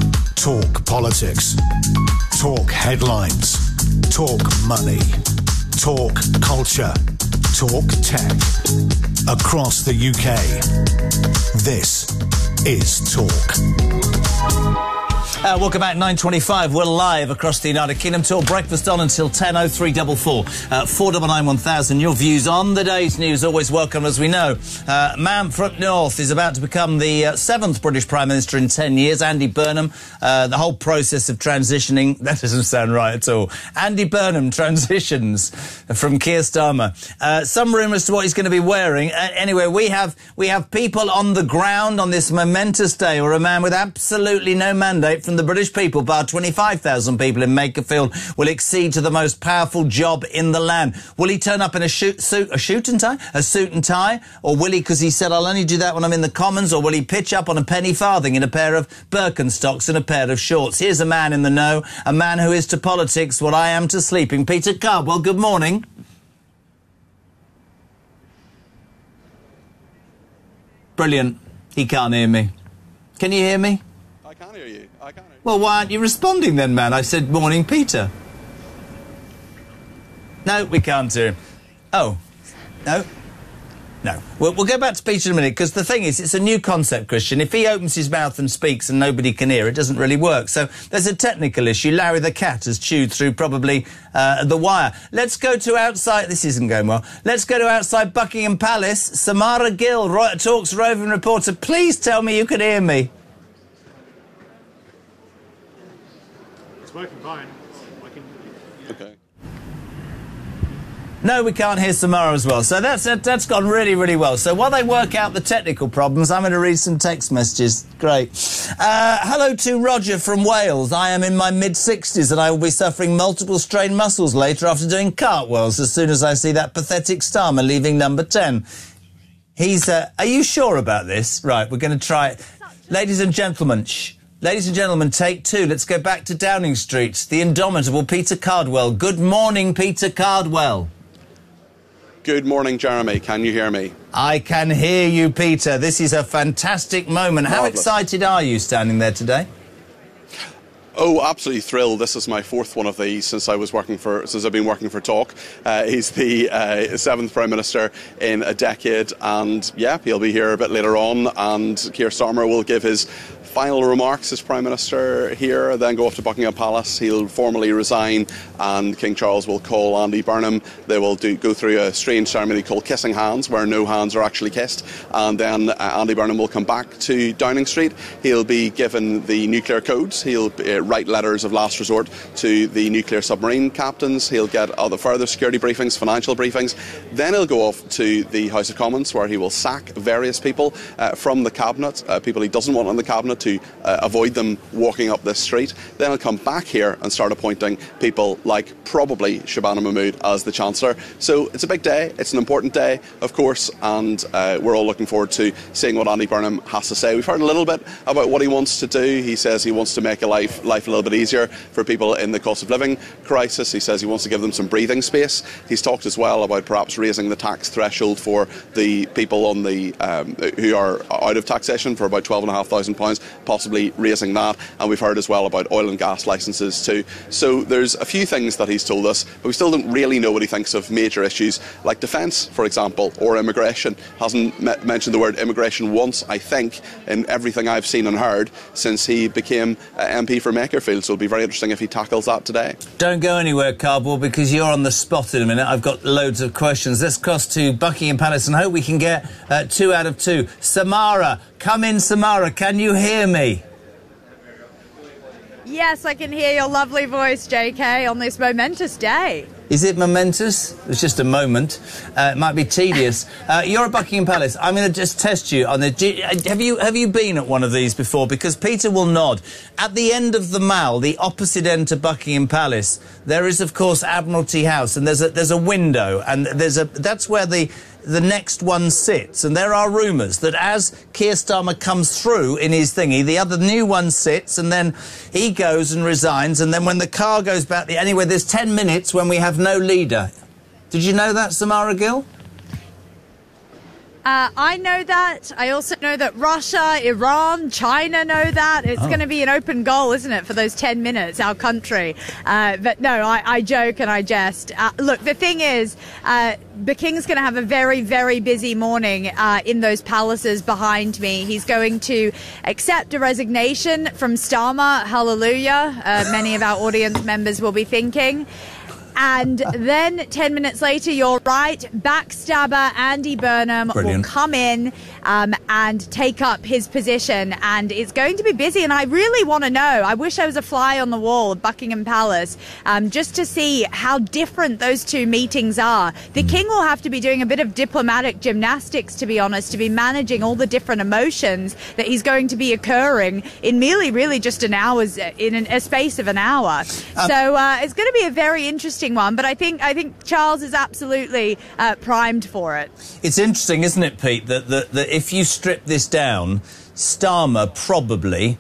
Talk politics. Talk headlines. Talk money. Talk culture. Talk tech. Across the UK. This is Talk. Welcome back, 9:25. We're live across the United Kingdom. Talk breakfast on until 10:0344. 499 1000. Your views on the day's news always welcome, as we know. Man from up north is about to become the 7th British Prime Minister in 10 years. Andy Burnham. The whole process of transitioning, that doesn't sound right at all. Andy Burnham transitions from Keir Starmer. Some rumours as to what he's going to be wearing. Anyway, we have people on the ground on this momentous day, or a man with absolutely no mandate from the British people, bar 25,000 people in Makerfield, will accede to the most powerful job in the land. Will he turn up in a suit and tie? Or will he, because he said, I'll only do that when I'm in the Commons, or will he pitch up on a penny farthing in a pair of Birkenstocks and a pair of shorts? Here's a man in the know, a man who is to politics what I am to sleeping. Peter Cardwell, good morning. Brilliant. He can't hear me. Can you hear me? I can't hear you. Well, why aren't you responding then, man? I said, morning, Peter. No, we can't hear him. Oh, no. No. We'll go back to Peter in a minute, because the thing is, it's a new concept, Christian. If he opens his mouth and speaks and nobody can hear, it doesn't really work. So there's a technical issue. Larry the cat has chewed through probably the wire. Let's go to outside... This isn't going well. Let's go to outside Buckingham Palace. Samara Gill, Talk's roving reporter. Please tell me you can hear me. Working fine. Okay. No, we can't hear Samara as well. So that's gone really, really well. So while they work out the technical problems, I'm going to read some text messages. Great. Hello to Roger from Wales. I am in my mid-60s and I will be suffering multiple strained muscles later after doing cartwheels as soon as I see that pathetic Starmer leaving number 10. He's... are you sure about this? Right, we're going to try it. Ladies and gentlemen, shh. Ladies and gentlemen, take two. Let's go back to Downing Street. The indomitable Peter Cardwell. Good morning, Peter Cardwell. Good morning, Jeremy. Can you hear me? I can hear you, Peter. This is a fantastic moment. How excited are you standing there today? Oh, absolutely thrilled. This is my 4th one of these since I've been working for Talk. He's the 7th Prime Minister in a decade, and yeah, he'll be here a bit later on, and Keir Starmer will give his final remarks as Prime Minister here, then go off to Buckingham Palace. He'll formally resign and King Charles will call Andy Burnham. They will go through a strange ceremony called kissing hands, where no hands are actually kissed, and then Andy Burnham will come back to Downing Street. He'll be given the nuclear codes. He'll write letters of last resort to the nuclear submarine captains. He'll get other further security briefings, financial briefings. Then he'll go off to the House of Commons, where he will sack various people from the Cabinet, people he doesn't want on the Cabinet, to avoid them walking up this street. Then he'll come back here and start appointing people like probably Shabana Mahmood as the Chancellor. So it's a big day, it's an important day, of course, and we're all looking forward to seeing what Andy Burnham has to say. We've heard a little bit about what he wants to do. He says he wants to make life a little bit easier for people in the cost of living crisis. He says he wants to give them some breathing space. He's talked as well about perhaps raising the tax threshold for the people on the who are out of taxation for about £12,500, possibly raising that, and we've heard as well about oil and gas licences too. So there's a few things that he's told us, but we still don't really know what he thinks of major issues like defence, for example, or immigration. Hasn't mentioned the word immigration once, I think, in everything I've seen and heard since he became MP for Makerfield, so it'll be very interesting if he tackles that today. Don't go anywhere, Cardwell, because you're on the spot in a minute. I've got loads of questions. Let's cross to Buckingham Palace and hope we can get 2 out of 2. Samara, come in, Samara. Can you hear me? Yes, I can hear your lovely voice, JK, on this momentous day. Is it momentous? It's just a moment. It might be tedious. You're at Buckingham Palace. I'm going to just test you on the... Have you been at one of these before? Because Peter will nod. At the end of the Mall, the opposite end to Buckingham Palace, there is, of course, Admiralty House, and there's a window, and that's where the next one sits. And there are rumours that as Keir Starmer comes through in his thingy, the other new one sits, and then he goes and resigns, and then when the car goes back... Anyway, there's 10 minutes when we have no leader. Did you know that, Samara Gill? I know that. I also know that Russia, Iran, China know that. It's going to be an open goal, isn't it, for those 10 minutes, our country. But no, I joke and I jest. Look, the thing is, the King's going to have a very, very busy morning in those palaces behind me. He's going to accept a resignation from Starmer. Hallelujah. Many of our audience members will be thinking. And then 10 minutes later, you're right, backstabber Andy Burnham will come in and take up his position. And it's going to be busy. And I really want to know, I wish I was a fly on the wall of Buckingham Palace, just to see how different those two meetings are. The King will have to be doing a bit of diplomatic gymnastics, to be honest, to be managing all the different emotions that he's going to be occurring in merely really just an hour's, in a space of an hour. So it's going to be a very interesting one, but I think Charles is absolutely primed for it. It's interesting, isn't it, Pete, that if you strip this down, Starmer probably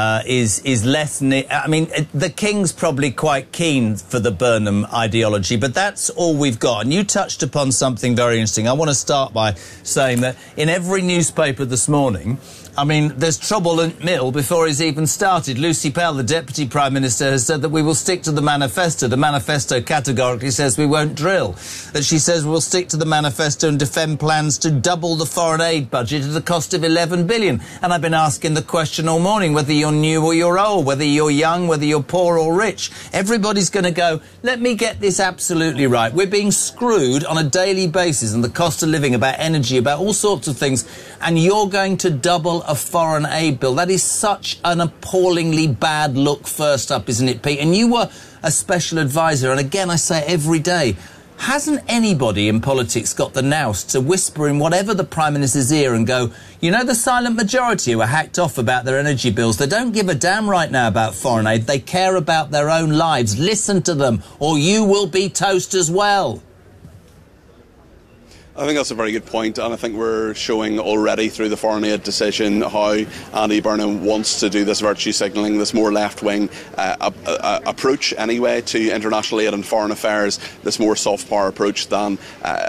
is less... I mean, the King's probably quite keen for the Burnham ideology, but that's all we've got. And you touched upon something very interesting. I want to start by saying that in every newspaper this morning, I mean, there's trouble in Mill before he's even started. Lucy Pell, the Deputy Prime Minister, has said that we will stick to the manifesto. The manifesto categorically says we won't drill. That she says we'll stick to the manifesto and defend plans to double the foreign aid budget at a cost of $11 billion. And I've been asking the question all morning, whether you're new or you're old, whether you're young, whether you're poor or rich. Everybody's going to go, let me get this absolutely right. We're being screwed on a daily basis on the cost of living, about energy, about all sorts of things. And you're going to double a foreign aid bill. That is such an appallingly bad look first up, isn't it, Pete? And you were a special advisor, and again I say it every day, hasn't anybody in politics got the nous to whisper in whatever the Prime Minister's ear and go, you know, the silent majority who are hacked off about their energy bills, they don't give a damn right now about foreign aid, they care about their own lives. Listen to them, or you will be toast as well. I think that's a very good point, and I think we're showing already through the foreign aid decision how Andy Burnham wants to do this virtue signalling, this more left-wing approach anyway to international aid and foreign affairs, this more soft power approach than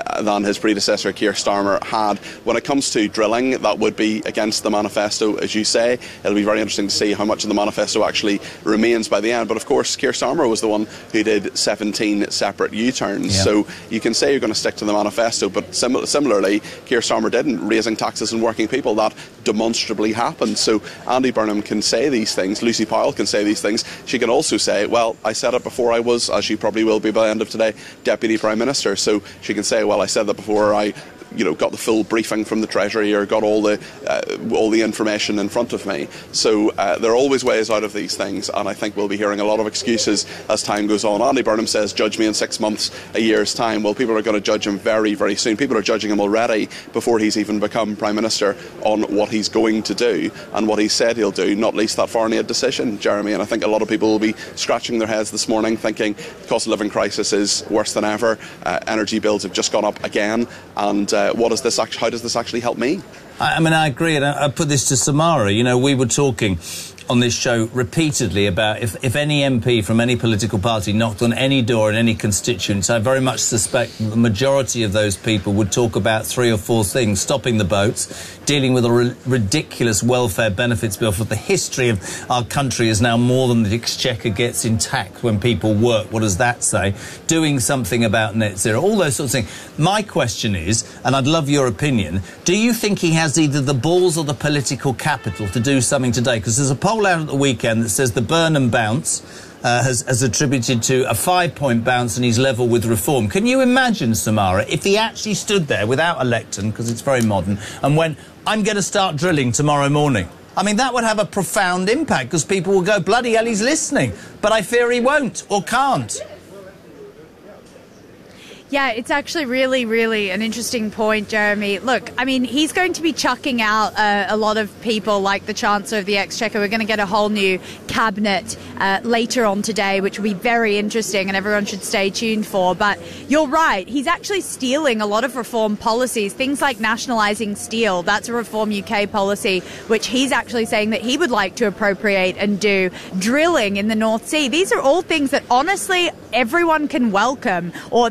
his predecessor Keir Starmer had. When it comes to drilling, that would be against the manifesto, as you say. It'll be very interesting to see how much of the manifesto actually remains by the end. But of course, Keir Starmer was the one who did 17 separate U-turns. Yeah. So you can say you're going to stick to the manifesto, but similarly, Keir Starmer didn't. Raising taxes on working people, that demonstrably happened. So Andy Burnham can say these things. Lucy Powell can say these things. She can also say, well, I said it before I was, as she probably will be by the end of today, Deputy Prime Minister. So she can say, well, I said that before I got the full briefing from the Treasury or got all the information in front of me. So there are always ways out of these things, and I think we'll be hearing a lot of excuses as time goes on. Andy Burnham says, judge me in 6 months, a year's time. Well, people are going to judge him very, very soon. People are judging him already before he's even become Prime Minister on what he's going to do and what he said he'll do, not least that foreign aid decision, Jeremy. And I think a lot of people will be scratching their heads this morning thinking the cost of living crisis is worse than ever. Energy bills have just gone up again, and how does this actually help me? I mean, I agree, and I put this to Samara. You know, we were talking on this show repeatedly about if any MP from any political party knocked on any door in any constituency, I very much suspect the majority of those people would talk about 3 or 4 things: stopping the boats, dealing with a ridiculous welfare benefits bill. For the history of our country is now more than the Exchequer gets intact when people work. What does that say? Doing something about net zero, all those sorts of things. My question is, and I'd love your opinion, do you think he has either the balls or the political capital to do something today? Because there's a poll out at the weekend that says the Burnham bounce has attributed to a 5-point bounce and he's level with reform. Can you imagine, Samara, if he actually stood there without a lectern, because it's very modern, and went, I'm going to start drilling tomorrow morning? I mean, that would have a profound impact, because people will go, bloody hell, he's listening. But I fear he won't or can't. Yeah, it's actually really, really an interesting point, Jeremy. Look, I mean, he's going to be chucking out a lot of people like the Chancellor of the Exchequer. We're going to get a whole new cabinet later on today, which will be very interesting and everyone should stay tuned for. But you're right, he's actually stealing a lot of reform policies, things like nationalising steel. That's a Reform UK policy, which he's actually saying that he would like to appropriate and do. Drilling in the North Sea. These are all things that, honestly, everyone can welcome, or the vast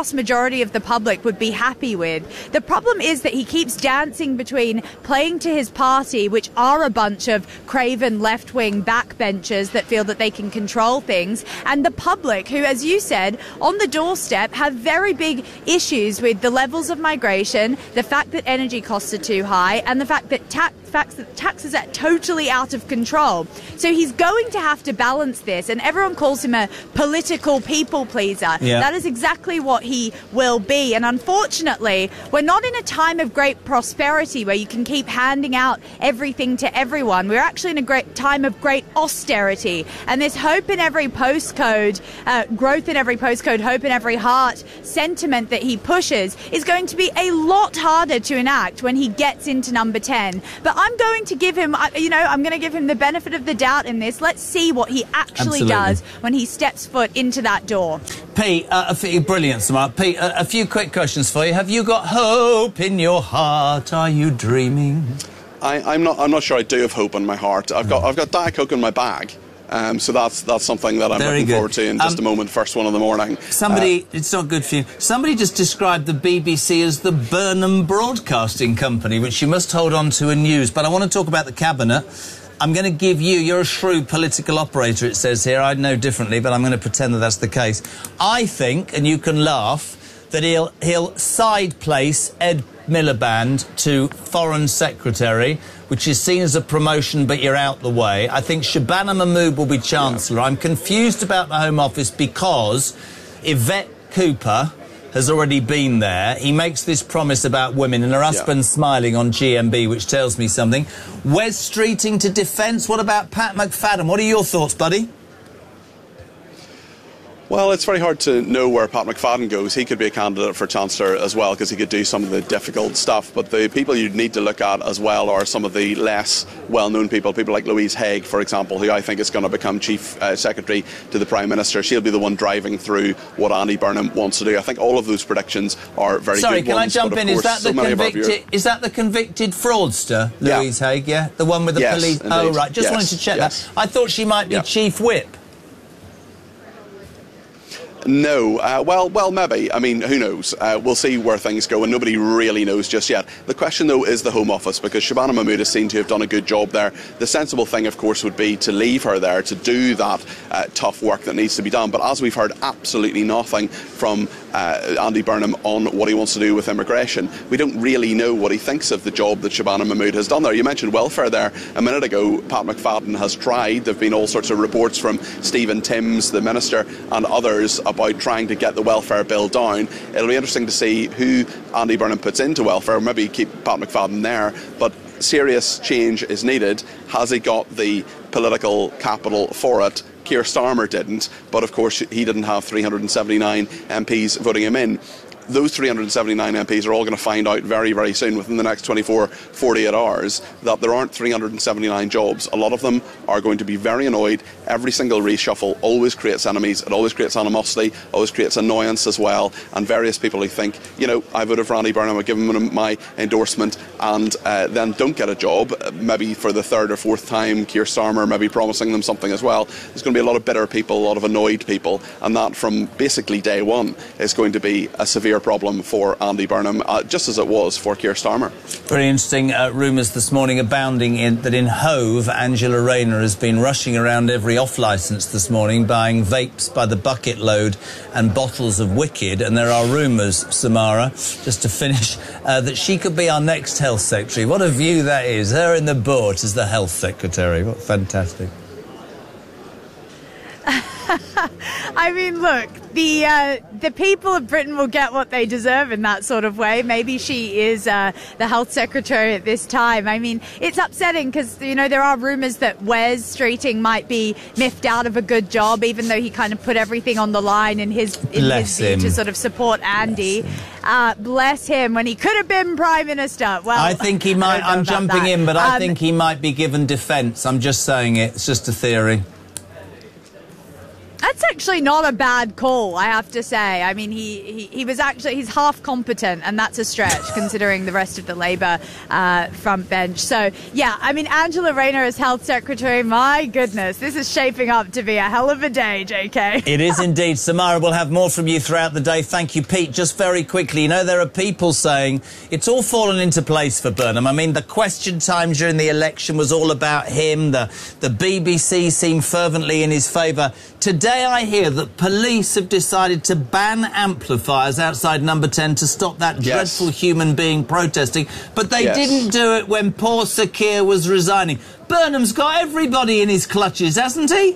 vast majority of the public would be happy with. The problem is that he keeps dancing between playing to his party, which are a bunch of craven left-wing backbenchers that feel that they can control things, and the public, who, as you said, on the doorstep have very big issues with the levels of migration, the fact that energy costs are too high, and the fact that taxes are totally out of control. So he's going to have to balance this, and everyone calls him a political people pleaser. Yeah. That is exactly what he will be. And unfortunately, we're not in a time of great prosperity where you can keep handing out everything to everyone. We're actually in a great time of great austerity. And this hope in every postcode, growth in every postcode, hope in every heart sentiment that he pushes is going to be a lot harder to enact when he gets into number 10. But I'm going to give him, I'm going to give him the benefit of the doubt in this. Let's see what he actually does when he steps foot into that door. Pete, brilliant, Samara. Pete, a few quick questions for you. Have you got hope in your heart? Are you dreaming? I'm not sure I do have hope in my heart. I've got Diet Coke in my bag. So that's something that I'm looking forward to in just a moment, first one in the morning. It's not good for you. Somebody just described the BBC as the Burnham Broadcasting Company, which you must hold on to in news. But I want to talk about the Cabinet. I'm going to give you're a shrewd political operator, it says here. I know differently, but I'm going to pretend that that's the case. I think, and you can laugh, that he'll side place Ed Miliband to Foreign Secretary, which is seen as a promotion, but you're out the way. I think Shabana Mahmood will be Chancellor. I'm confused about the Home Office because Yvette Cooper has already been there. He makes this promise about women, and her husband's smiling on GMB, which tells me something. Wes Streeting to Defence. What about Pat McFadden? What are your thoughts, buddy? Well, it's very hard to know where Pat McFadden goes. He could be a candidate for Chancellor as well because he could do some of the difficult stuff. But the people you'd need to look at as well are some of the less well-known people like Louise Haigh, for example, who I think is going to become Chief Secretary to the Prime Minister. She'll be the one driving through what Andy Burnham wants to do. I think all of those predictions are very good ones. Sorry, can I jump in? Is that the convicted fraudster, Louise Haigh, yeah? The one with the police? Indeed. Oh, right. Just wanted to check that. I thought she might be Chief Whip. No. Well, maybe. I mean, who knows? We'll see where things go, and nobody really knows just yet. The question, though, is the Home Office, because Shabana Mahmood is seen to have done a good job there. The sensible thing, of course, would be to leave her there to do that tough work that needs to be done. But as we've heard absolutely nothing from Andy Burnham on what he wants to do with immigration, we don't really know what he thinks of the job that Shabana Mahmood has done there. You mentioned welfare there a minute ago. Pat McFadden has tried. There have been all sorts of reports from Stephen Timms, the Minister, and others about trying to get the welfare bill down. It'll be interesting to see who Andy Burnham puts into welfare. Maybe keep Pat McFadden there, but serious change is needed. Has he got the political capital for it? Keir Starmer didn't, but of course he didn't have 379 MPs voting him in. Those 379 MPs are all going to find out very, very soon, within the next 24, 48 hours, that there aren't 379 jobs. A lot of them are going to be very annoyed. Every single reshuffle always creates enemies. It always creates animosity, always creates annoyance as well. And various people who think, I voted for Andy Burnham, I give him my endorsement, and then don't get a job, maybe for the third or fourth time, Keir Starmer maybe promising them something as well. There's going to be a lot of bitter people, a lot of annoyed people, and that from basically day one is going to be a severe problem for Andy Burnham, just as it was for Keir Starmer. Very interesting rumours this morning abounding that in Hove, Angela Rayner has been rushing around every off-licence this morning buying vapes by the bucket load and bottles of Wicked, and there are rumours, Samara, just to finish, that she could be our next Health Secretary. What a view that is, her in the boat as the Health Secretary. What fantastic. I mean, look, the people of Britain will get what they deserve in that sort of way. Maybe she is the Health Secretary at this time. I mean, it's upsetting because, there are rumours that Wes Streeting might be miffed out of a good job, even though he kind of put everything on the line in his bid to sort of support Andy. Bless him, when he could have been Prime Minister. Well, I think he might. I'm jumping in, but I think he might be given defence. I'm just saying it. It's just a theory. That's actually not a bad call, I have to say. I mean, he was actually, he's half competent, and that's a stretch considering the rest of the Labour front bench. So, yeah, I mean, Angela Rayner as Health Secretary, my goodness, this is shaping up to be a hell of a day, JK. It is indeed. Samara, we'll have more from you throughout the day. Thank you, Pete. Just very quickly, you know, there are people saying it's all fallen into place for Burnham. I mean, the question time during the election was all about him. The BBC seemed fervently in his favour. Today I hear that police have decided to ban amplifiers outside Number 10 to stop that dreadful human being protesting, but they didn't do it when poor Sir Keir was resigning. Burnham's got everybody in his clutches, hasn't he?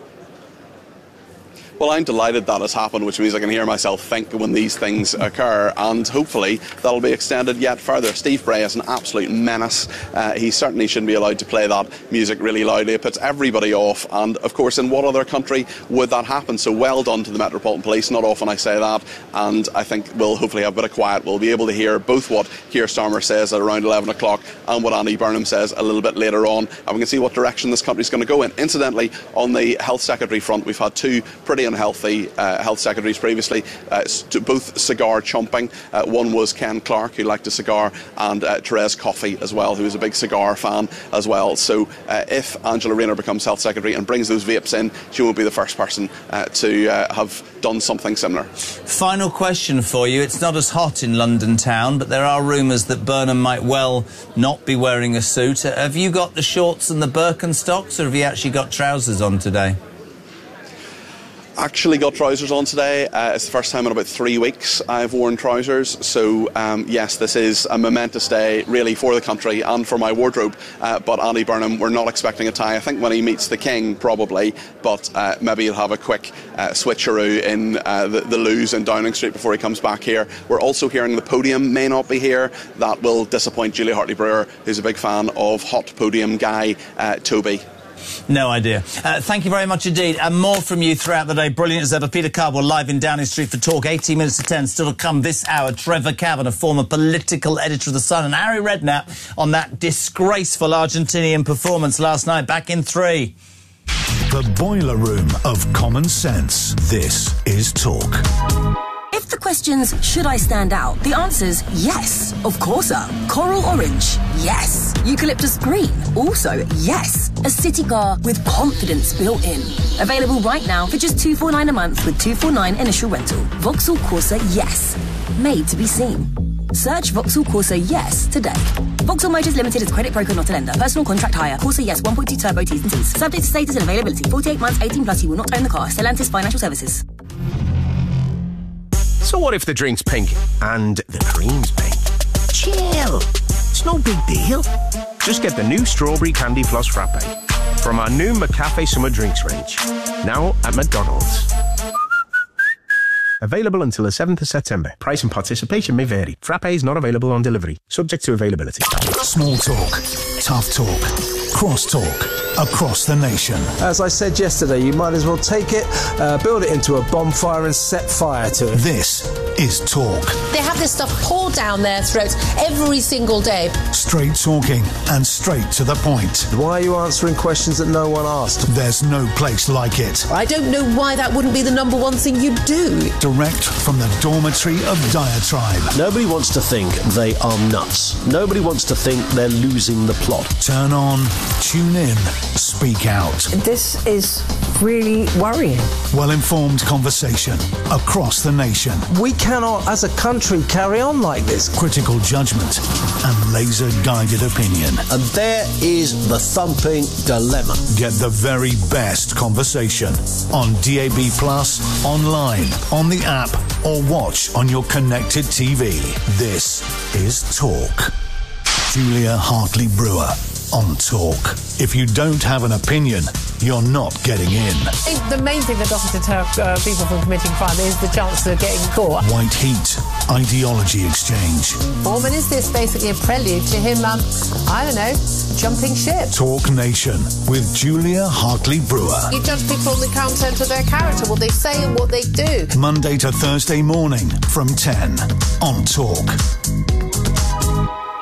Well, I'm delighted that has happened, which means I can hear myself think when these things occur, and hopefully that'll be extended yet further. Steve Bray is an absolute menace. He certainly shouldn't be allowed to play that music really loudly. It puts everybody off, and of course, in what other country would that happen? So well done to the Metropolitan Police. Not often I say that, and I think we'll hopefully have a bit of quiet. We'll be able to hear both what Keir Starmer says at around 11 o'clock and what Andy Burnham says a little bit later on, and we can see what direction this country's going to go in. Incidentally, on the Health Secretary front, we've had two pretty unhealthy health secretaries previously, both cigar chomping. One was Ken Clarke, who liked a cigar, and Therese Coffey as well, who is a big cigar fan as well. So if Angela Rayner becomes health secretary and brings those vapes in, she won't be the first person to have done something similar. Final question for you. It's not as hot in London town, but there are rumours that Burnham might well not be wearing a suit. Have you got the shorts and the Birkenstocks, or have you actually got trousers on today? Actually got trousers on today. It's the first time in about 3 weeks I've worn trousers. So, yes, this is a momentous day, really, for the country and for my wardrobe. But Andy Burnham, we're not expecting a tie. I think when he meets the King, probably. But maybe he'll have a quick switcheroo in the loos in Downing Street before he comes back here. We're also hearing the podium may not be here. That will disappoint Julia Hartley-Brewer, who's a big fan of hot podium guy Toby. No idea. Thank you very much indeed. And more from you throughout the day. Brilliant as ever. Peter Cardwell live in Downing Street for Talk. 18 minutes to 10. Still to come this hour. Trevor Cavan, a former political editor of The Sun, and Harry Redknapp on that disgraceful Argentinian performance last night. Back in 3. The boiler room of common sense. This is Talk. If the question's, should I stand out? The answer's yes, of course. Coral orange, yes. Eucalyptus green, also yes. A city car with confidence built in. Available right now for just $249 a month with $249 initial rental. Vauxhall Corsa yes. Made to be seen. Search Vauxhall Corsa yes today. Vauxhall Motors Limited is a credit broker, not a lender. Personal contract hire. Corsa yes 1.2 turbo T's and C's. Subject to status and availability. 48 months, 18 plus. You will not own the car. Stellantis Financial Services. So what if the drink's pink and the cream's pink? Chill. It's no big deal. Just get the new Strawberry Candy Floss Frappe from our new McCafe Summer Drinks range. Now at McDonald's. Available until the 7th of September. Price and participation may vary. Frappe is not available on delivery. Subject to availability. Small talk, tough talk, cross talk, across the nation. As I said yesterday, you might as well take it, build it into a bonfire and set fire to it. This is Talk. They have this stuff poured down their throats every single day. Straight talking and straight to the point. Why are you answering questions that no one asked? There's no place like it. I don't know why that wouldn't be the number one thing you do. Direct from the dormitory of Diatribe. Nobody wants to think they are nuts. Nobody wants to think they're losing the plot. Turn on, tune in, speak out. This is really worrying. Well-informed conversation across the nation. We cannot, as a country, carry on like this. Critical judgment and laser-guided opinion. And there is the thumping dilemma. Get the very best conversation on DAB+, online, on the app, or watch on your connected TV. This is Talk. Julia Hartley-Brewer on Talk. If you don't have an opinion, you're not getting in. I think the main thing that doesn't deter people from committing crime is the chance of getting caught. White Heat, ideology exchange. Foreman, is this basically a prelude to him, I don't know, jumping ship? Talk Nation with Julia Hartley-Brewer. You judge people on the content of their character, what they say and what they do. Monday to Thursday morning from 10 on Talk.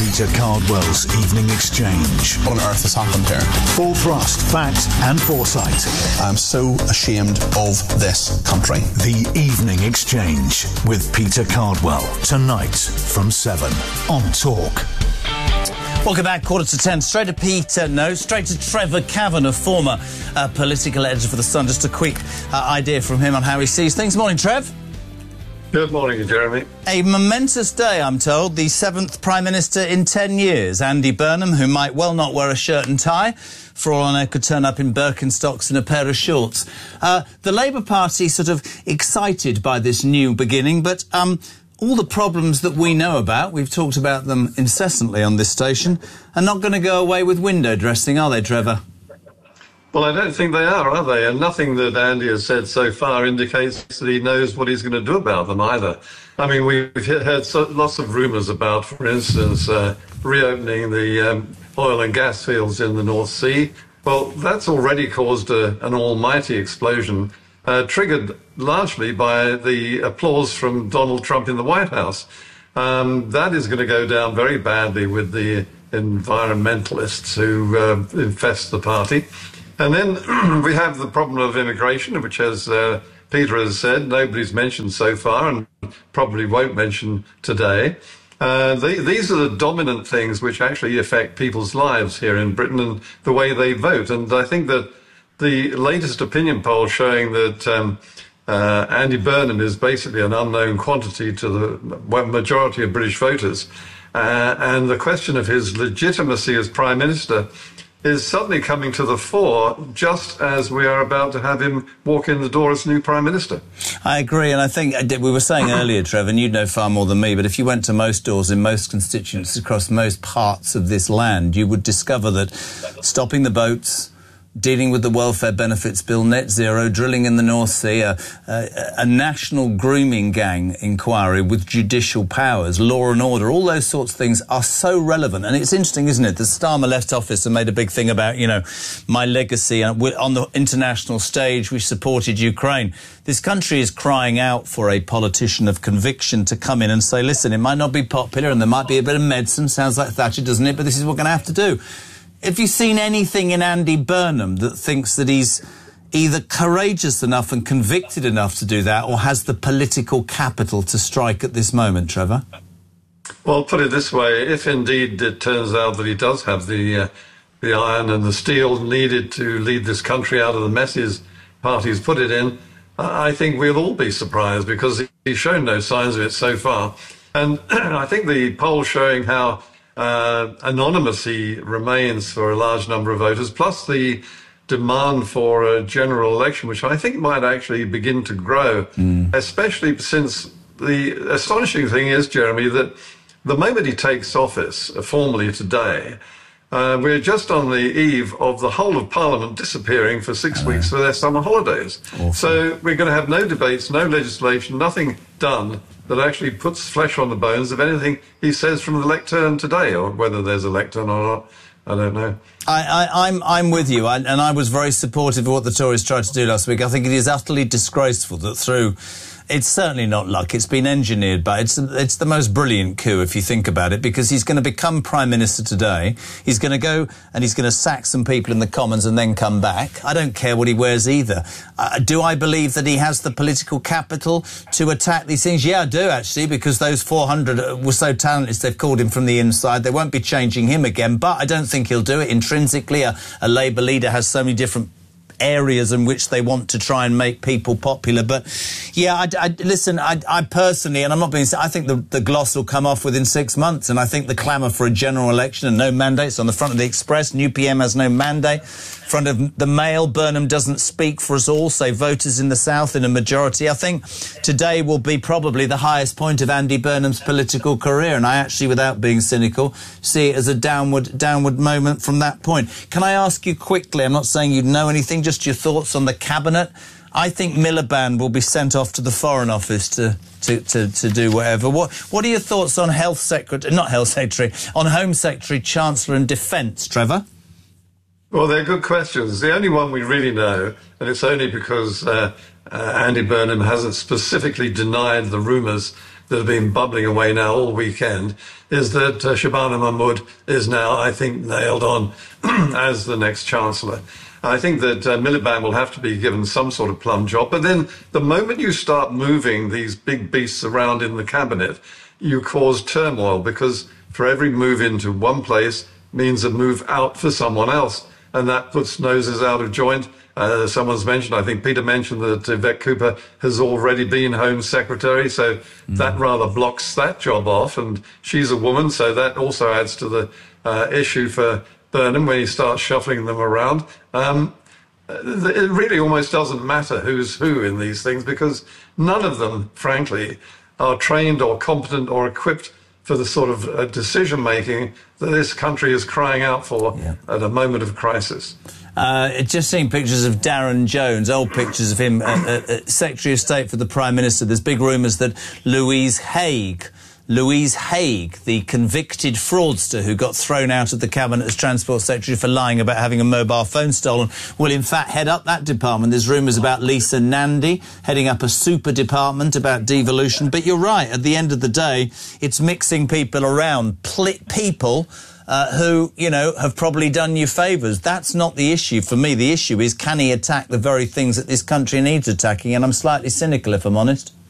Peter Cardwell's Evening Exchange. What on earth has happened here? Full thrust, fact and foresight. I'm so ashamed of this country. The Evening Exchange with Peter Cardwell. Tonight from 7 on Talk. Welcome back, 9:45. Straight to Trevor Cavan, former political editor for The Sun. Just a quick idea from him on how he sees things. Morning, Trev. Good morning, Jeremy. A momentous day, I'm told. The 7th Prime Minister in 10 years, Andy Burnham, who might well not wear a shirt and tie, for all I know could turn up in Birkenstocks and a pair of shorts. The Labour Party sort of excited by this new beginning, but all the problems that we know about, we've talked about them incessantly on this station, are not going to go away with window dressing, are they, Trevor? Well, I don't think they are they? And nothing that Andy has said so far indicates that he knows what he's going to do about them either. I mean, we've heard lots of rumours about, for instance, reopening the oil and gas fields in the North Sea. Well, that's already caused an almighty explosion, triggered largely by the applause from Donald Trump in the White House. That is going to go down very badly with the environmentalists who infest the party. And then we have the problem of immigration, which, as Peter has said, nobody's mentioned so far and probably won't mention today. These are the dominant things which actually affect people's lives here in Britain and the way they vote. And I think that the latest opinion poll showing that Andy Burnham is basically an unknown quantity to the majority of British voters. And the question of his legitimacy as Prime Minister is suddenly coming to the fore just as we are about to have him walk in the door as new Prime Minister. I agree, and I think we were saying earlier, Trevor, and you'd know far more than me, but if you went to most doors in most constituencies across most parts of this land, you would discover that stopping the boats, dealing with the welfare benefits bill, net zero, drilling in the North Sea, a national grooming gang inquiry with judicial powers, law and order, all those sorts of things are so relevant. And it's interesting, isn't it? The Starmer left office and made a big thing about, my legacy. On the international stage, we supported Ukraine. This country is crying out for a politician of conviction to come in and say, listen, it might not be popular and there might be a bit of medicine, sounds like Thatcher, doesn't it? But this is what we're going to have to do. Have you seen anything in Andy Burnham that thinks that he's either courageous enough and convicted enough to do that or has the political capital to strike at this moment, Trevor? Well, put it this way, if indeed it turns out that he does have the iron and the steel needed to lead this country out of the mess his party's put it in, I think we'll all be surprised because he's shown no signs of it so far. And I think the poll showing how anonymous he remains for a large number of voters, plus the demand for a general election, which I think might actually begin to grow, especially since the astonishing thing is, Jeremy, that the moment he takes office formally today, we're just on the eve of the whole of Parliament disappearing for 6 weeks for their summer holidays. Awful. So we're going to have no debates, no legislation, nothing done that actually puts flesh on the bones of anything he says from the lectern today, or whether there's a lectern or not, I don't know. I'm with you, and I was very supportive of what the Tories tried to do last week. I think it is utterly disgraceful that through... It's certainly not luck. It's been engineered, but it's the most brilliant coup if you think about it, because he's going to become Prime Minister today. He's going to go and he's going to sack some people in the Commons and then come back. I don't care what he wears either. Do I believe that he has the political capital to attack these things? Yeah, I do, actually, because those 400 were so talented they've called him from the inside. They won't be changing him again, but I don't think he'll do it. Intrinsically, a Labour leader has so many different areas in which they want to try and make people popular. But yeah, listen, I personally, and I'm not being, I think the gloss will come off within 6 months, and I think the clamour for a general election and no mandates on the front of the Express, New PM has no mandate, front of the Mail, Burnham doesn't speak for us all, say voters in the South in a majority. I think today will be probably the highest point of Andy Burnham's political career, and I actually, without being cynical, see it as a downward moment from that point. Can I ask you quickly, I'm not saying you know anything, just your thoughts on the Cabinet? I think Miliband will be sent off to the Foreign Office to do whatever. What are your thoughts on Home Secretary, Chancellor and Defence, Trevor? Well, they're good questions. The only one we really know, and it's only because Andy Burnham hasn't specifically denied the rumours that have been bubbling away now all weekend is that Shabana Mahmood is now, I think, nailed on as the next Chancellor. I think that Miliband will have to be given some sort of plum job. But then the moment you start moving these big beasts around in the cabinet, you cause turmoil, because for every move into one place means a move out for someone else. And that puts noses out of joint. Someone's mentioned, I think Peter mentioned, that Yvette Cooper has already been Home Secretary, so that rather blocks that job off, and she's a woman, so that also adds to the issue for Burnham when he starts shuffling them around. It really almost doesn't matter who's who in these things, because none of them, frankly, are trained or competent or equipped for the sort of decision-making that this country is crying out for at a moment of crisis. Just seeing pictures of Darren Jones, old pictures of him, Secretary of State for the Prime Minister. There's big rumours that Louise Haigh, the convicted fraudster who got thrown out of the Cabinet as Transport Secretary for lying about having a mobile phone stolen, will in fact head up that department. There's rumours about Lisa Nandy heading up a super department about devolution. But you're right, at the end of the day, it's mixing people around, people who, you know, have probably done you favours. That's not the issue for me. The issue is, can he attack the very things that this country needs attacking? And I'm slightly cynical, if I'm honest.